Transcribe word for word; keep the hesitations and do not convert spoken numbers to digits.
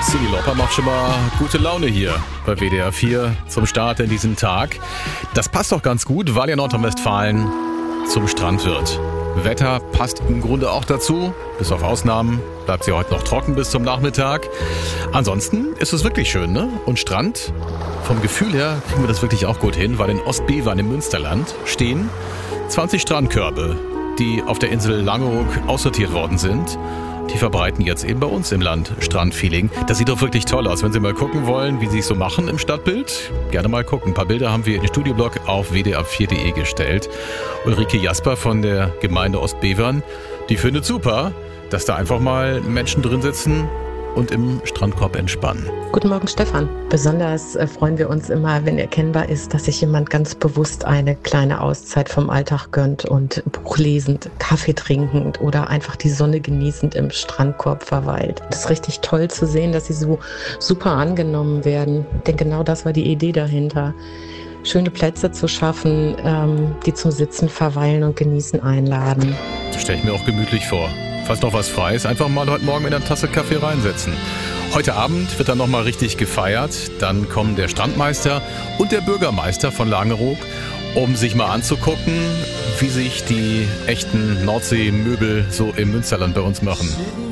Cyndi Lauper macht schon mal gute Laune hier bei W D R vier zum Start in diesen Tag. Das passt doch ganz gut, weil ja Nordrhein-Westfalen zum Strand wird. Wetter passt im Grunde auch dazu. Bis auf Ausnahmen bleibt es ja heute noch trocken bis zum Nachmittag. Ansonsten ist es wirklich schön, ne? Und Strand, vom Gefühl her kriegen wir das wirklich auch gut hin, weil in Ostbevern im Münsterland stehen zwanzig Strandkörbe, die auf der Insel Langeoog aussortiert worden sind. Die verbreiten jetzt eben bei uns im Land Strandfeeling. Das sieht doch wirklich toll aus. Wenn Sie mal gucken wollen, wie Sie es so machen im Stadtbild, gerne mal gucken. Ein paar Bilder haben wir in den Studioblog auf w d r vier punkt d e gestellt. Ulrike Jasper von der Gemeinde Ostbevern, die findet super, dass da einfach mal Menschen drin sitzen und im Strandkorb entspannen. Guten Morgen, Stefan. Besonders äh, freuen wir uns immer, wenn erkennbar ist, dass sich jemand ganz bewusst eine kleine Auszeit vom Alltag gönnt und Buch lesend, Kaffee trinkend oder einfach die Sonne genießend im Strandkorb verweilt. Es ist richtig toll zu sehen, dass sie so super angenommen werden. Denn genau das war die Idee dahinter. Schöne Plätze zu schaffen, ähm, die zum Sitzen, Verweilen und Genießen einladen. Das stelle ich mir auch gemütlich vor. Falls noch was frei ist, einfach mal heute Morgen in eine Tasse Kaffee reinsetzen. Heute Abend wird dann nochmal richtig gefeiert. Dann kommen der Strandmeister und der Bürgermeister von Langeoog, um sich mal anzugucken, wie sich die echten Nordseemöbel so im Münsterland bei uns machen.